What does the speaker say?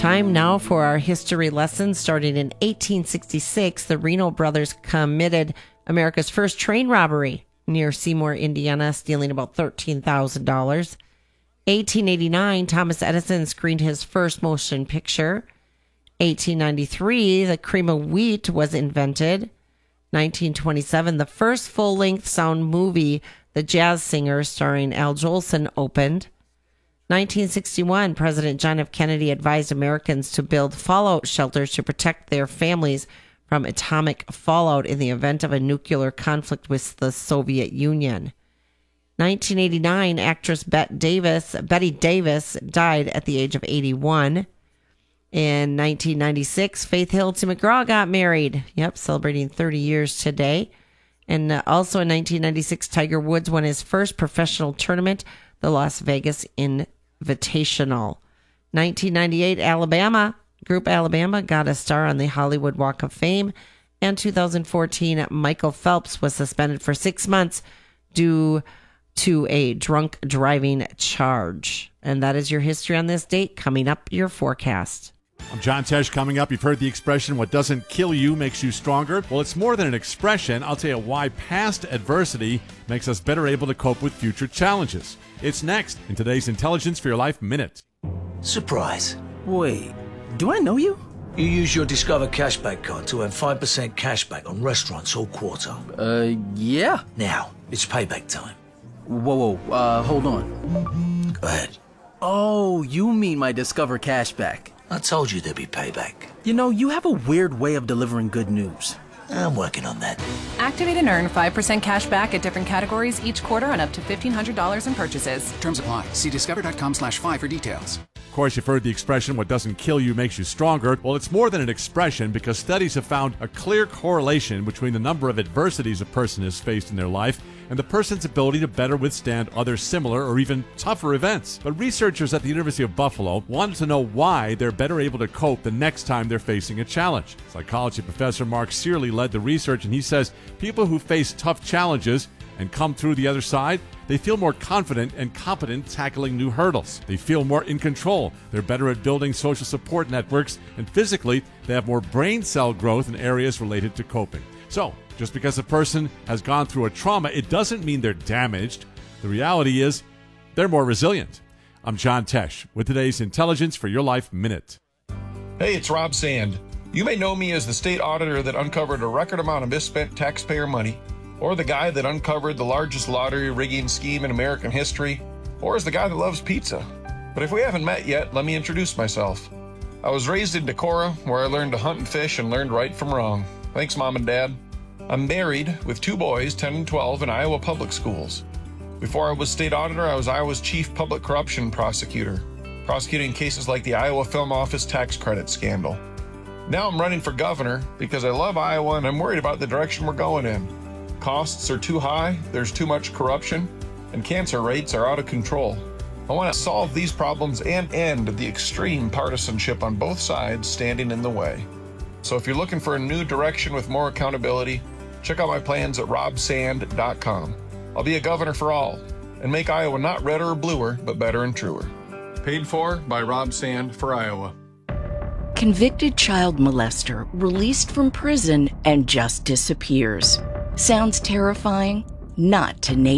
Time now for our history lesson. Starting in 1866, the Reno brothers committed America's first train robbery near Seymour, Indiana, stealing about $13,000. 1889, Thomas Edison screened his first motion picture. 1893, the cream of wheat was invented. 1927, the first full-length sound movie, The Jazz Singer, starring Al Jolson, opened. 1961, President John F. Kennedy advised Americans to build fallout shelters to protect their families from atomic fallout in the event of a nuclear conflict with the Soviet Union. 1989, actress Betty Davis died at the age of 81. In 1996, Faith Hilton McGraw got married. Yep, celebrating 30 years today. And also in 1996, Tiger Woods won his first professional tournament, the Las Vegas Invitational. 1998, Group Alabama got a star on the Hollywood Walk of Fame. And 2014, Michael Phelps was suspended for 6 months due to a drunk driving charge. And that is your history on this date. Coming up, your forecast. I'm John Tesh. Coming up, you've heard the expression, what doesn't kill you makes you stronger. Well, it's more than an expression. I'll tell you why past adversity makes us better able to cope with future challenges. It's next in today's Intelligence for Your Life Minute. Surprise. Wait, do I know you? You use your Discover Cashback card to earn 5% cashback on restaurants all quarter. Yeah. Now, it's payback time. Whoa, hold on. Go ahead. Oh, you mean my Discover Cashback. I told you there'd be payback. You know, you have a weird way of delivering good news. I'm working on that. Activate and earn 5% cash back at different categories each quarter on up to $1,500 in purchases. Terms apply. See discover.com/5 for details. Of course, you've heard the expression, what doesn't kill you makes you stronger. Well, it's more than an expression because studies have found a clear correlation between the number of adversities a person has faced in their life and the person's ability to better withstand other similar or even tougher events. But researchers at the University of Buffalo wanted to know why they're better able to cope the next time they're facing a challenge. Psychology professor Mark Searley led the research, and he says people who face tough challenges and come through the other side, they feel more confident and competent tackling new hurdles. They feel more in control. They're better at building social support networks, and physically, they have more brain cell growth in areas related to coping. So, just because a person has gone through a trauma, it doesn't mean they're damaged. The reality is, they're more resilient. I'm John Tesh with today's Intelligence for Your Life Minute. Hey, it's Rob Sand. You may know me as the state auditor that uncovered a record amount of misspent taxpayer money, or the guy that uncovered the largest lottery rigging scheme in American history, or as the guy that loves pizza. But if we haven't met yet, let me introduce myself. I was raised in Decorah, where I learned to hunt and fish and learned right from wrong. Thanks, Mom and Dad. I'm married with 2 boys, 10 and 12, in Iowa public schools. Before I was state auditor, I was Iowa's chief public corruption prosecutor, prosecuting cases like the Iowa Film Office tax credit scandal. Now I'm running for governor because I love Iowa and I'm worried about the direction we're going in. Costs are too high, there's too much corruption, and cancer rates are out of control. I want to solve these problems and end the extreme partisanship on both sides standing in the way. So if you're looking for a new direction with more accountability, check out my plans at robsand.com. I'll be a governor for all and make Iowa not redder or bluer, but better and truer. Paid for by Rob Sand for Iowa. Convicted child molester released from prison and just disappears. Sounds terrifying? Not to